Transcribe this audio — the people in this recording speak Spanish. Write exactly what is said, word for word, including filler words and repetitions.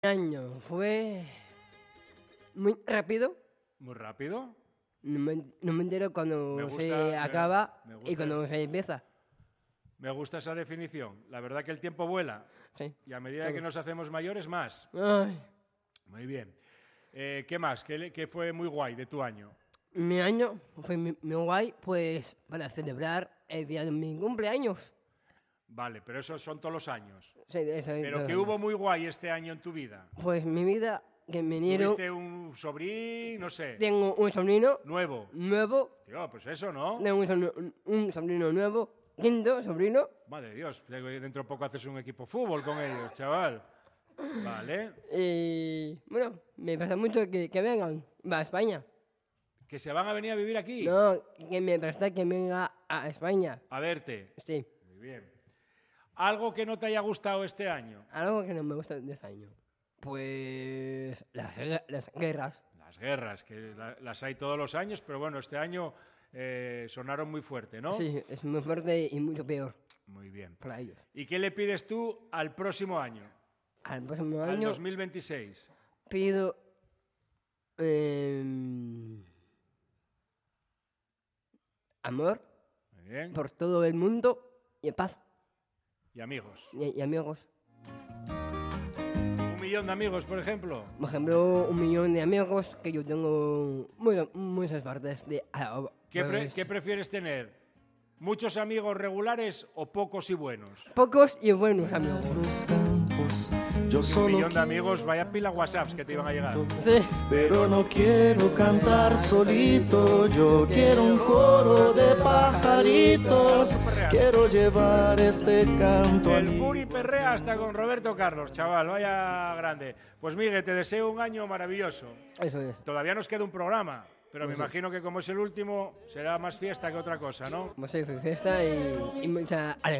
Año fue muy rápido. ¿Muy rápido? No me, no me entero cuando Me gusta, se me- acaba me gusta. y cuando se empieza. Me gusta esa definición. La verdad que el tiempo vuela. Sí. Y a medida Todo. que nos hacemos mayores, más. Ay, Muy bien. Eh, ¿Qué más? ¿Qué, le- qué fue muy guay de tu año? mi año fue muy, muy guay, pues para celebrar el día de mi cumpleaños. Vale, pero esos son todos los años. Sí, eso es Pero todo. ¿qué hubo muy guay este año en tu vida? Pues mi vida, que me dieron, ¿Tuviste un sobrín, no sé, tengo un sobrino nuevo? nuevo, Tío, pues eso, ¿no? tengo un sobrino, un sobrino nuevo, quinto sobrino. Madre de Dios, dentro de poco haces un equipo de fútbol con ellos, chaval. Vale. Y bueno, me pasa mucho que, que vengan, va a España. ¿Que se van a venir a vivir aquí? No, que me presta que venga a España. A verte. Sí, Muy bien. ¿Algo que no te haya gustado este año? algo que no me gusta de este año. Pues las, guerra- las guerras. Las guerras, que la- las hay todos los años, pero bueno, este año eh, sonaron muy fuerte, ¿no? Sí, es muy fuerte y mucho peor Muy bien. para ellos. ¿Y qué le pides tú al próximo año? Al próximo Al año dos mil veintiséis. pido em, amor Muy bien. por todo el mundo y paz Y amigos. y, y amigos. Un millón de amigos, por ejemplo. Por ejemplo, un millón de amigos que yo tengo muchas, muchas partes de... ah, ¿Qué, pre- pues, qué prefieres tener? ¿Muchos amigos regulares o pocos y buenos? pocos y buenos amigos. Los campos, yo Un solo millón de amigos, vaya pila WhatsApps que te iban a llegar. Sí, pero no quiero cantar solito, yo quiero un coro de pajaritos, quiero llevar este canto a El mi... Furi Perrea hasta con Roberto Carlos, chaval, vaya grande. Pues Miguel, te deseo un año maravilloso. eso es. Todavía nos queda un programa, pero me Pues sí. imagino que como es el último, será más fiesta que otra cosa, ¿no? Como se fiesta y, y mucha alegría.